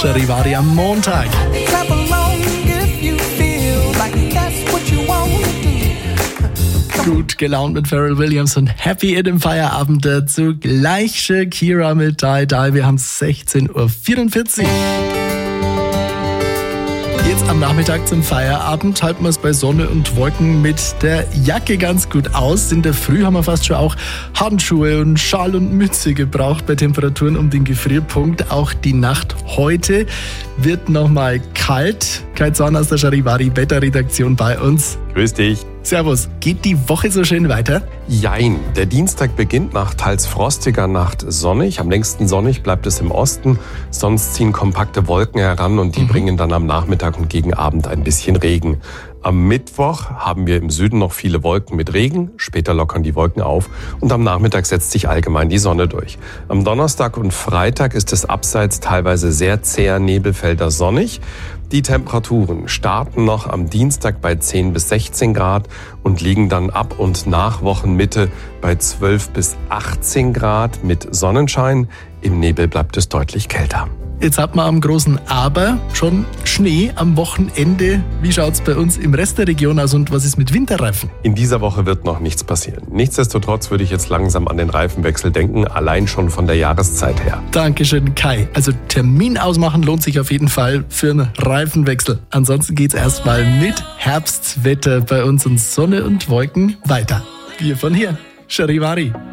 Charivari am Montag. Gut gelaunt mit Pharrell Williams und Happy in dem Feierabend dazu. Gleich Shakira mit Die Die. Wir haben 16.44 Uhr. Jetzt am Nachmittag zum Feierabend halten wir es bei Sonne und Wolken mit der Jacke ganz gut aus. In der Früh haben wir fast schon auch Handschuhe und Schal und Mütze gebraucht bei Temperaturen um den Gefrierpunkt. Auch die Nacht heute wird nochmal kalt. Kai Zorn aus der Charivari Wetterredaktion bei uns. Grüß dich. Servus. Geht die Woche so schön weiter? Jein. Der Dienstag beginnt nach teils frostiger Nacht sonnig. Am längsten sonnig bleibt es im Osten. Sonst ziehen kompakte Wolken heran und die bringen dann am Nachmittag und gegen Abend ein bisschen Regen. Am Mittwoch haben wir im Süden noch viele Wolken mit Regen. Später lockern die Wolken auf und am Nachmittag setzt sich allgemein die Sonne durch. Am Donnerstag und Freitag ist es abseits teilweise sehr zäher Nebelfelder sonnig. Die Temperaturen starten noch am Dienstag bei 10 bis 16 Grad und liegen dann ab und nach Wochenmitte bei 12 bis 18 Grad mit Sonnenschein. Im Nebel bleibt es deutlich kälter. Jetzt hat man am großen Aber schon Schnee am Wochenende. Wie schaut's bei uns im Rest der Region aus und was ist mit Winterreifen? In dieser Woche wird noch nichts passieren. Nichtsdestotrotz würde ich jetzt langsam an den Reifenwechsel denken, allein schon von der Jahreszeit her. Dankeschön, Kai. Also Termin ausmachen lohnt sich auf jeden Fall für einen Reifenwechsel. Ansonsten geht's erstmal mit Herbstwetter bei uns und Sonne und Wolken weiter. Wir von hier, Charivari.